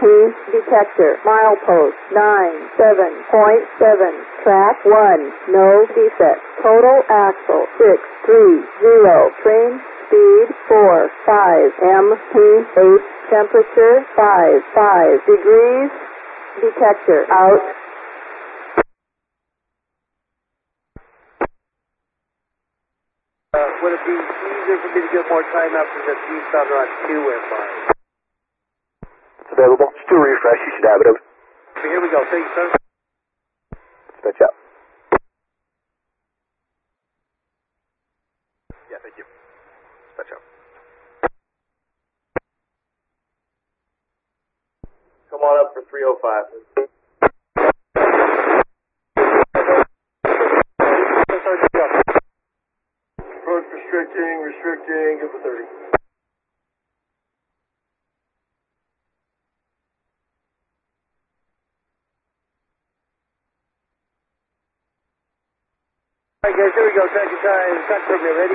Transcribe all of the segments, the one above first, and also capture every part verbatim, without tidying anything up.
P detector. Milepost nine seven point seven. Track one. No defect. Total axle six three zero. Train speed four five. M P eight. Temperature five five degrees. Detector out. Uh, would it be easier for me to get more time after the eastbound on two went by? It's available. Just do a refresh. You should have it. Over. Okay, here we go. Thank you, sir. Dispatch out. Yeah, thank you. Dispatch out. Come on up for three oh five. Approach restricting, restricting, good for thirty. Alright guys, here we go, second time, track permit ready?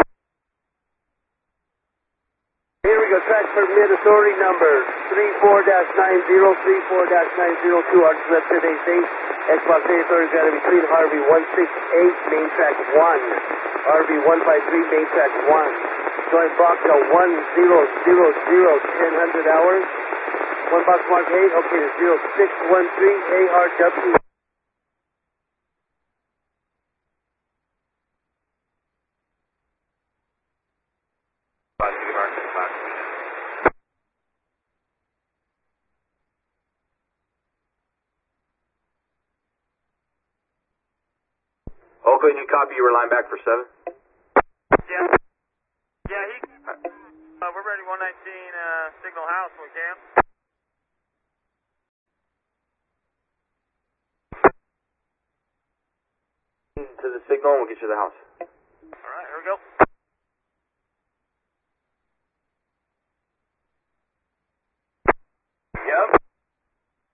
Here we go, track permit authority number three four dash nine zero three four dash nine zero two, Arts Left Today State, Xbox A authority granted between Harvey one six eight, main track one, Harvey one five three, main track one, joint box at one zero zero zero, ten hundred hours, one box mark eight, okay to zero six one three, A R W. Oakland, you copy? You were line back for seven? Yeah. Yeah, he, uh, we're ready one nineteen, uh, signal house when we can. To the signal and we'll get you to the house. Alright, here we go.